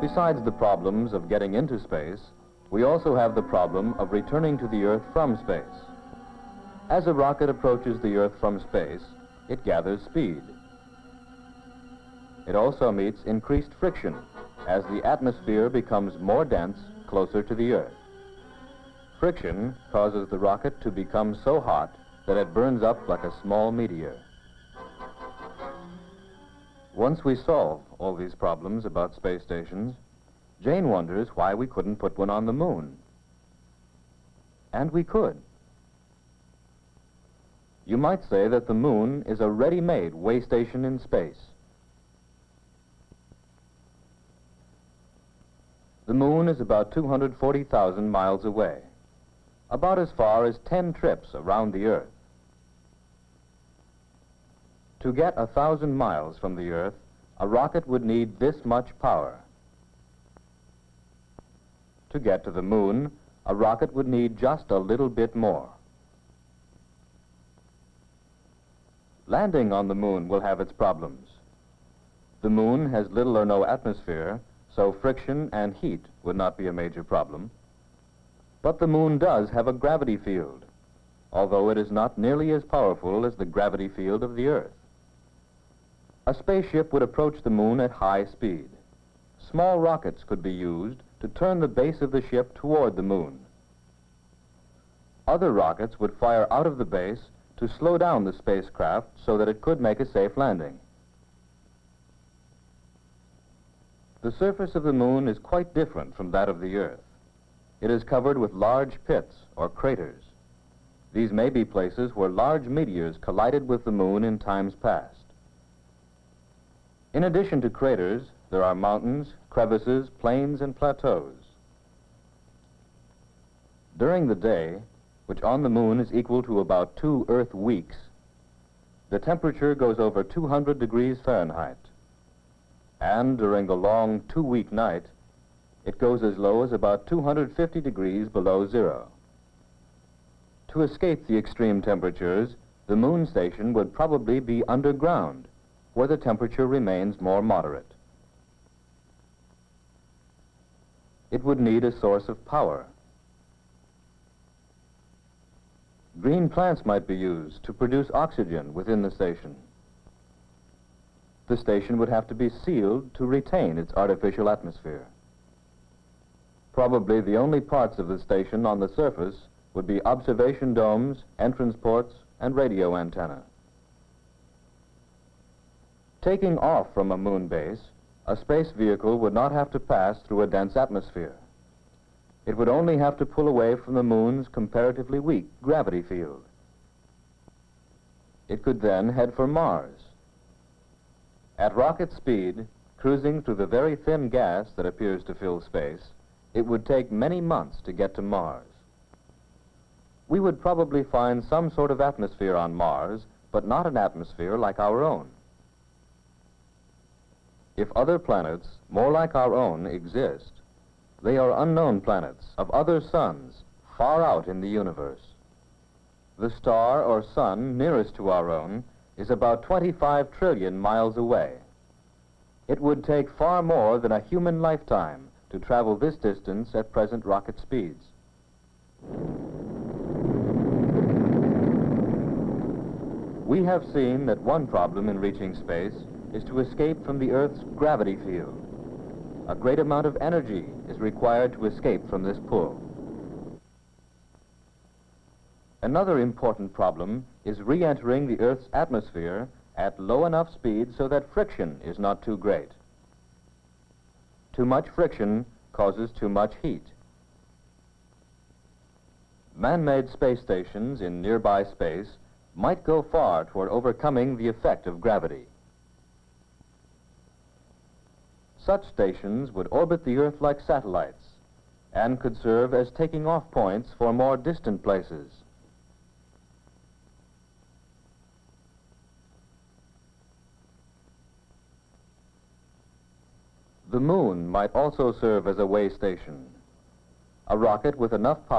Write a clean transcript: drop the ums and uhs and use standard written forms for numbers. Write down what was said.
Besides the problems of getting into space, we also have the problem of returning to the Earth from space. As a rocket approaches the Earth from space, it gathers speed. It also meets increased friction as the atmosphere becomes more dense closer to the Earth. Friction causes the rocket to become so hot that it burns up like a small meteor. Once we solve all these problems about space stations, Jane wonders why we couldn't put one on the moon. And we could. You might say that the moon is a ready-made way station in space. The moon is about 240,000 miles away, about as far as 10 trips around the Earth. To get 1,000 miles from the Earth, a rocket would need this much power. To get to the moon, a rocket would need just a little bit more. Landing on the moon will have its problems. The moon has little or no atmosphere, so friction and heat would not be a major problem. But the moon does have a gravity field, although it is not nearly as powerful as the gravity field of the Earth. A spaceship would approach the moon at high speed. Small rockets could be used to turn the base of the ship toward the moon. Other rockets would fire out of the base to slow down the spacecraft so that it could make a safe landing. The surface of the moon is quite different from that of the Earth. It is covered with large pits or craters. These may be places where large meteors collided with the moon in times past. In addition to craters, there are mountains, crevices, plains, and plateaus. During the day, which on the moon is equal to about 2 Earth weeks, the temperature goes over 200 degrees Fahrenheit. And during the long 2-week night, it goes as low as about 250 degrees below zero. To escape the extreme temperatures, the moon station would probably be underground, where the temperature remains more moderate. It would need a source of power. Green plants might be used to produce oxygen within the station. The station would have to be sealed to retain its artificial atmosphere. Probably the only parts of the station on the surface would be observation domes, entrance ports, and radio antenna. Taking off from a moon base, a space vehicle would not have to pass through a dense atmosphere. It would only have to pull away from the moon's comparatively weak gravity field. It could then head for Mars. At rocket speed, cruising through the very thin gas that appears to fill space, it would take many months to get to Mars. We would probably find some sort of atmosphere on Mars, but not an atmosphere like our own. If other planets, more like our own, exist, they are unknown planets of other suns far out in the universe. The star or sun nearest to our own is about 25 trillion miles away. It would take far more than a human lifetime to travel this distance at present rocket speeds. We have seen that one problem in reaching space is to escape from the Earth's gravity field. A great amount of energy is required to escape from this pull. Another important problem is re-entering the Earth's atmosphere at low enough speed so that friction is not too great. Too much friction causes too much heat. Man-made space stations in nearby space might go far toward overcoming the effect of gravity. Such stations would orbit the Earth like satellites and could serve as taking-off points for more distant places. The moon might also serve as a way station. A rocket with enough power